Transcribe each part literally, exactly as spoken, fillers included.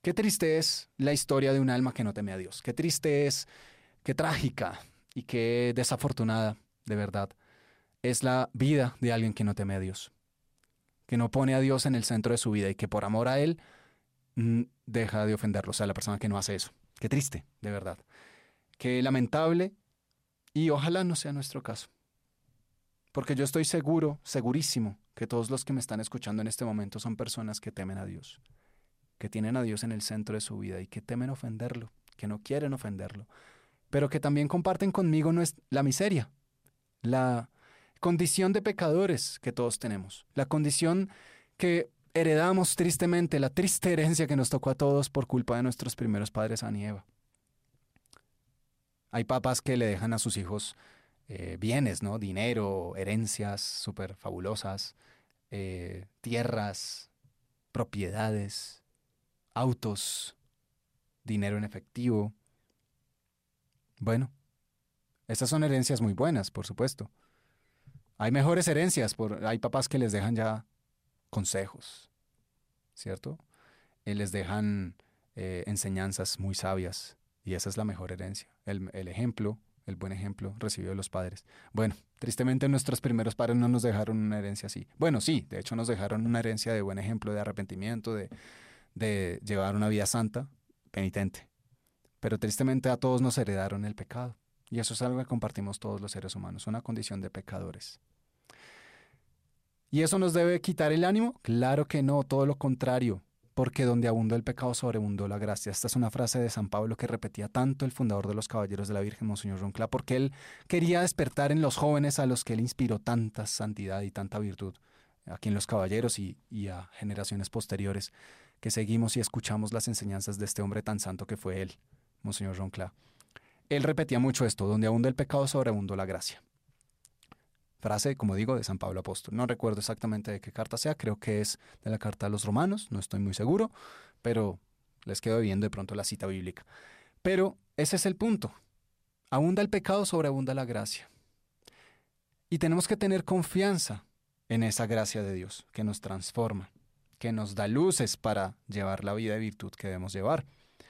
Qué triste es la historia de un alma que no teme a Dios. Qué triste es, qué trágica y qué desafortunada, de verdad, es la vida de alguien que no teme a Dios, que no pone a Dios en el centro de su vida y que por amor a Él mm, deja de ofenderlo. O sea, la persona que no hace eso. Qué triste, de verdad. Qué lamentable y ojalá no sea nuestro caso. Porque yo estoy seguro, segurísimo, que todos los que me están escuchando en este momento son personas que temen a Dios, que tienen a Dios en el centro de su vida y que temen ofenderlo, que no quieren ofenderlo, pero que también comparten conmigo no es la miseria, la condición de pecadores que todos tenemos, la condición que heredamos tristemente, la triste herencia que nos tocó a todos por culpa de nuestros primeros padres, Adán y Eva. Hay papás que le dejan a sus hijos eh, bienes, ¿no? Dinero, herencias súper fabulosas, eh, tierras, propiedades, autos, dinero en efectivo. Bueno, estas son herencias muy buenas, por supuesto. Hay mejores herencias, por, hay papás que les dejan ya consejos, ¿cierto? Y les dejan eh, enseñanzas muy sabias, y esa es la mejor herencia, el, el ejemplo, el buen ejemplo recibido de los padres. Bueno, tristemente nuestros primeros padres no nos dejaron una herencia así. Bueno, sí, de hecho nos dejaron una herencia de buen ejemplo, de arrepentimiento, de, de llevar una vida santa, penitente. Pero tristemente a todos nos heredaron el pecado. Y eso es algo que compartimos todos los seres humanos, una condición de pecadores. ¿Y eso nos debe quitar el ánimo? Claro que no, todo lo contrario. Porque donde abundó el pecado, sobreabundó la gracia. Esta es una frase de San Pablo que repetía tanto el fundador de los Caballeros de la Virgen, Monseñor Ronclá, porque él quería despertar en los jóvenes a los que él inspiró tanta santidad y tanta virtud, aquí en los Caballeros y, y a generaciones posteriores, que seguimos y escuchamos las enseñanzas de este hombre tan santo que fue él, Monseñor Ronclá. Él repetía mucho esto: donde abundó el pecado, sobreabundó la gracia. Frase, como digo, de San Pablo Apóstol. No recuerdo exactamente de qué carta sea, creo que es de la carta a los Romanos, no estoy muy seguro, pero les quedo viendo de pronto la cita bíblica. Pero ese es el punto. Abunda el pecado, sobreabunda la gracia. Y tenemos que tener confianza en esa gracia de Dios, que nos transforma, que nos da luces para llevar la vida de virtud que debemos llevar.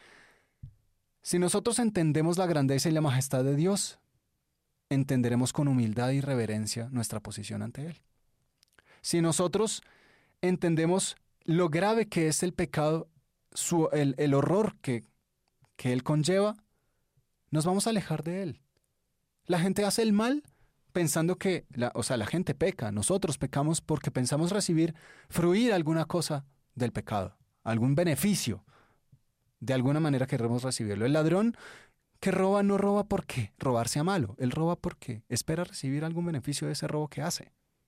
Si nosotros entendemos la grandeza y la majestad de Dios, entenderemos con humildad y reverencia nuestra posición ante Él. Si nosotros entendemos lo grave que es el pecado, su, el, el horror que, que Él conlleva, nos vamos a alejar de Él. La gente hace el mal pensando que, la, o sea, la gente peca, nosotros pecamos porque pensamos recibir, fruir alguna cosa del pecado, algún beneficio. De alguna manera queremos recibirlo. El ladrón que roba no roba porque robar sea malo. Él roba porque espera recibir algún beneficio de ese robo que hace.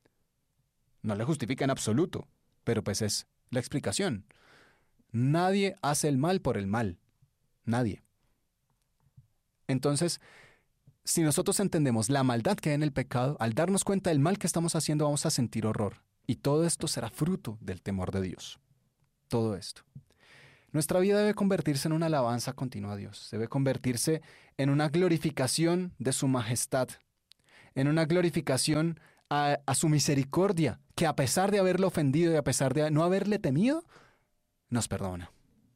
No le justifica en absoluto, pero pues es la explicación. Nadie hace el mal por el mal. Nadie. Entonces, si nosotros entendemos la maldad que hay en el pecado, al darnos cuenta del mal que estamos haciendo, vamos a sentir horror. Y todo esto será fruto del temor de Dios. Todo esto. Nuestra vida debe convertirse en una alabanza continua a Dios, debe convertirse en una glorificación de su majestad, en una glorificación a, a su misericordia, que a pesar de haberlo ofendido y a pesar de no haberle temido, nos perdona.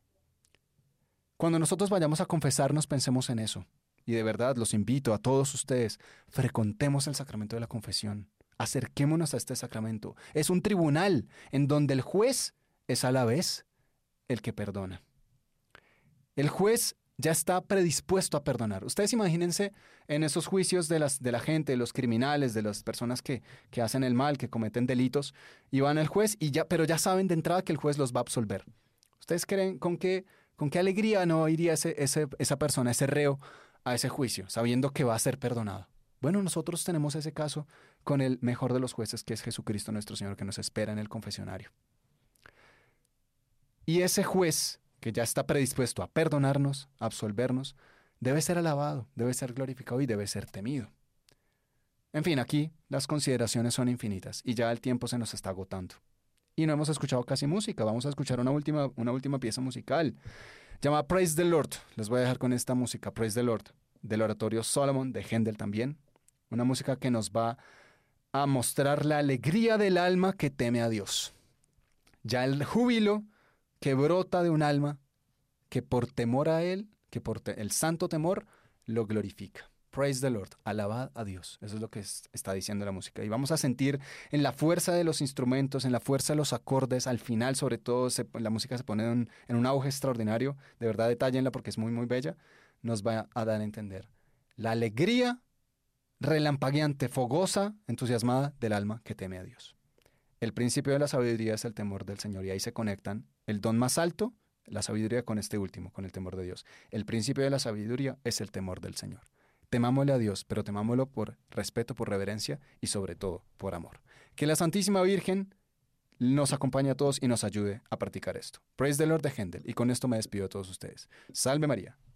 Cuando nosotros vayamos a confesarnos, pensemos en eso. Y de verdad los invito a todos ustedes, frecuentemos el sacramento de la confesión, acerquémonos a este sacramento. Es un tribunal en donde el juez es a la vez el que perdona. El juez ya está predispuesto a perdonar. Ustedes imagínense en esos juicios de, las, de la gente, de los criminales, de las personas que, que hacen el mal, que cometen delitos, y van al juez, y ya, pero ya saben de entrada que el juez los va a absolver. ¿Ustedes creen con qué, con qué alegría no iría ese, ese, esa persona, ese reo, a ese juicio, sabiendo que va a ser perdonado? Bueno, nosotros tenemos ese caso con el mejor de los jueces, que es Jesucristo nuestro Señor, que nos espera en el confesionario. Y ese juez, que ya está predispuesto a perdonarnos, a absolvernos, debe ser alabado, debe ser glorificado y debe ser temido. En fin, aquí las consideraciones son infinitas y ya el tiempo se nos está agotando. Y no hemos escuchado casi música. Vamos a escuchar una última, una última pieza musical llamada Praise the Lord. Les voy a dejar con esta música, Praise the Lord, del oratorio Solomon, de Händel también. Una música que nos va a mostrar la alegría del alma que teme a Dios. Ya el júbilo que brota de un alma que por temor a Él, que por te- el santo temor, lo glorifica. Praise the Lord, alabad a Dios. Eso es lo que es- está diciendo la música. Y vamos a sentir en la fuerza de los instrumentos, en la fuerza de los acordes, al final sobre todo se- la música se pone en, en un auge extraordinario. De verdad, detállenla porque es muy, muy bella. Nos va a dar a entender la alegría relampagueante, fogosa, entusiasmada del alma que teme a Dios. El principio de la sabiduría es el temor del Señor y ahí se conectan el don más alto, la sabiduría, con este último, con el temor de Dios. El principio de la sabiduría es el temor del Señor. Temámosle a Dios, pero temámoslo por respeto, por reverencia y sobre todo por amor. Que la Santísima Virgen nos acompañe a todos y nos ayude a practicar esto. Praise the Lord de Händel. Y con esto me despido de todos ustedes. Salve María.